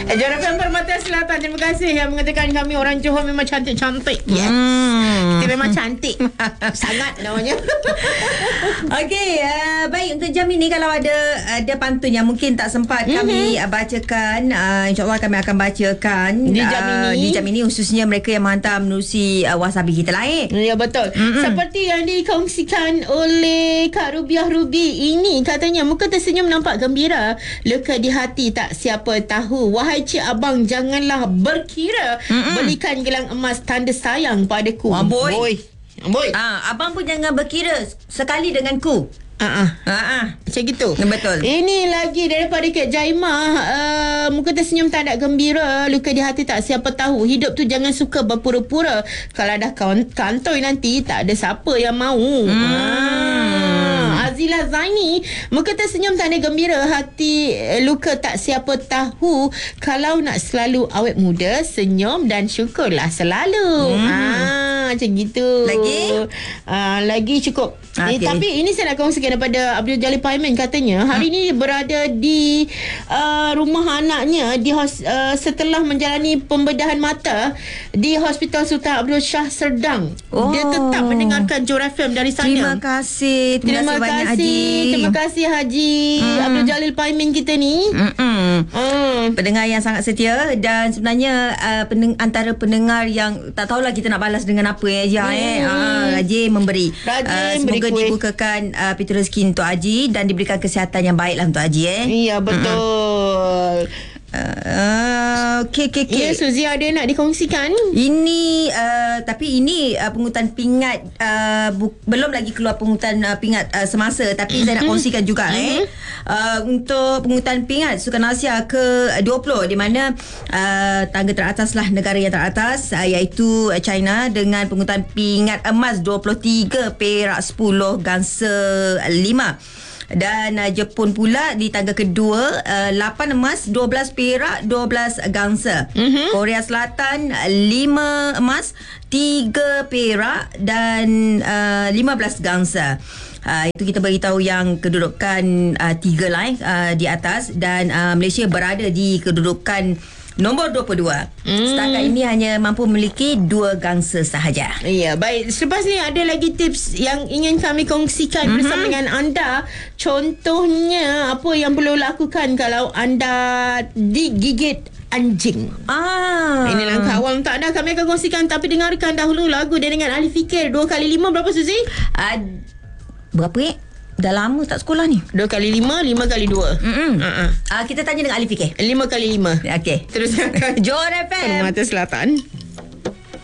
Jarapan Permata Selatan, terima kasih yang mengatakan kami orang Johor memang cantik-cantik. Yes. Kita memang cantik. Sangat namanya. Okey, baik, untuk jam ini kalau ada pantun yang mungkin tak sempat kami bacakan, insyaAllah kami akan bacakan di jam ini khususnya mereka yang menghantar menerusi wasabi kita lah. Ya, betul. Seperti yang dikongsikan oleh Kak Rubiah Rubi ini, katanya muka tersenyum nampak gembira, luka di hati tak siapa tahu. Wahai cik abang, janganlah berkira, belikan gelang emas tanda sayang padaku. Boy. Abang pun jangan berkira sekali dengan ku. Macam gitu. Betul. Ini lagi daripada Kak Jaimah. Muka tersenyum tanda gembira, luka di hati tak siapa tahu. Hidup tu jangan suka berpura-pura. Kalau dah kantoi nanti, tak ada siapa yang mau. Azila Zaini, muka tersenyum tanda gembira, hati luka tak siapa tahu. Kalau nak selalu awet muda, senyum dan syukurlah selalu. Macam gitu. Lagi cukup. Tapi ini saya nak kongsikan daripada Abdul Jalil Paiman. Katanya hari ini berada di rumah anaknya setelah menjalani pembedahan mata di Hospital Sultan Abdul Shah Serdang. Dia tetap mendengarkan Johor FM dari sana. Terima kasih banyak, Haji. Terima kasih Haji Abdul Jalil Paiman kita ni. Pendengar yang sangat setia. Dan sebenarnya antara pendengar yang tak tahulah kita nak balas dengan apa Haji memberi. Semoga dibukakan pintu rezeki untuk Haji dan diberikan kesihatan yang baiklah untuk Haji. Ya, betul. Okey. Ya, Suzy ada nak dikongsikan? Ini tapi ini pungutan pingat, belum lagi keluar pungutan pingat semasa, tapi saya nak kongsikan juga untuk pungutan pingat Sukan Asia ke-20, di mana tangga teratas lah, negara yang teratas iaitu China dengan pungutan pingat emas 23, perak 10, gangsa 5. Dan Jepun pula di tangga kedua, 8 emas, 12 perak, 12 gangsa. Korea Selatan 5 emas, 3 perak dan 15 gangsa. Itu kita beritahu yang kedudukan 3 lah di atas. Dan Malaysia berada di kedudukan nombor 22. Setakat ini hanya mampu memiliki 2 gangsa sahaja. Ya, baik. Selepas ni ada lagi tips yang ingin kami kongsikan bersama dengan anda. Contohnya, apa yang perlu lakukan kalau anda digigit anjing. Ini langkah awal untuk anda kami akan kongsikan. Tapi dengarkan dahulu lagu dia dengan Ali Fikir. 2 kali 5 berapa, Suzy? Berapa Dah lama tak sekolah ni. 2 kali 5, 5 kali 2. Kita tanya dengan Ali Fikir. 5 kali 5. Okey. Terus Johor FM Permata Selatan.